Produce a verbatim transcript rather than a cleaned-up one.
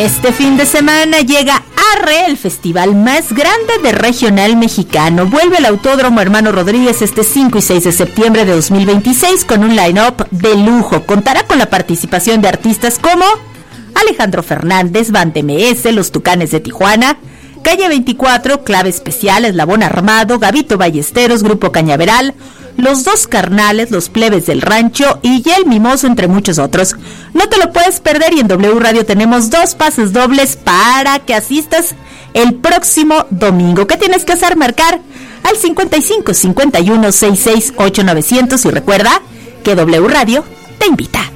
Este fin de semana llega Arre, el festival más grande de regional mexicano. Vuelve al Autódromo Hermano Rodríguez este cinco y seis de septiembre de dos mil veintiséis con un line-up de lujo. Contará con la participación de artistas como Alejandro Fernández, Band M S, Los Tucanes de Tijuana, Calle veinticuatro, Clave Especial, Eslabón Armado, Gabito Ballesteros, Grupo Cañaveral, Los Dos Carnales, Los Plebes del Rancho y El Mimoso, entre muchos otros. No te lo puedes perder, y en W Radio tenemos dos pases dobles para que asistas el próximo domingo. ¿Qué tienes que hacer? Marcar al cincuenta y cinco, cincuenta y uno, sesenta y seis, ocho novecientos, y recuerda que W Radio te invita.